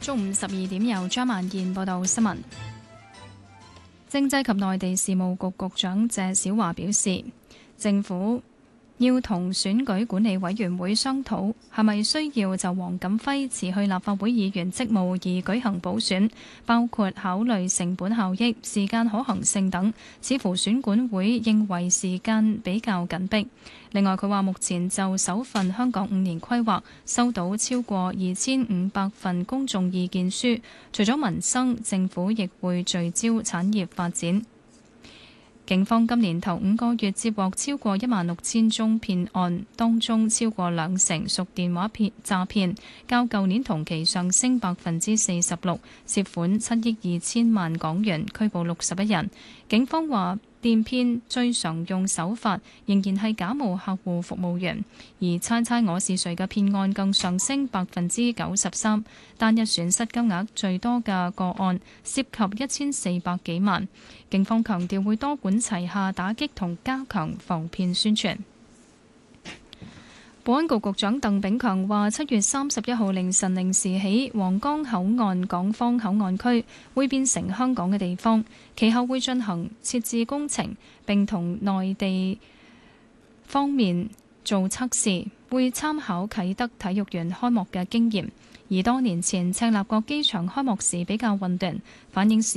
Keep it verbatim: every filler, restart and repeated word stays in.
中午十二點，由張曼燕報道新聞。政制及內地事務局局長謝小華表示，政府要同選舉管理委員會商討，係咪需要就黃錦輝辭去立法會議員職務而舉行補選，包括考慮成本效益、時間可行性等。似乎選管會認為時間比較緊迫。另外，佢話目前就首份香港五年規劃收到超過二千五百份公眾意見書，除咗民生，政府亦會聚焦產業發展。警方今年頭五個月接獲超過一萬六千宗騙案，當中超過兩成屬電話騙詐騙，較舊年同期上升百分之四十六，涉款七億二千萬港元，拘捕六十一人。警方話，電騙最常用手法仍然係假冒客戶服務員，而猜猜我是誰嘅騙案更上升百分之九十三，單日損失金額最多嘅個案涉及一千四百幾萬。警方強調會多管齊下打擊同加強防騙宣傳。保安局局長鄧炳強話：七月三十一號凌晨零時起，皇崗口岸港方口岸區會變成香港嘅地方，其後會進行設置工程，並同內地方面做測試，會參考啟德體育園開幕嘅經驗。而多年前赤鱲角機場開幕時比較混亂，反映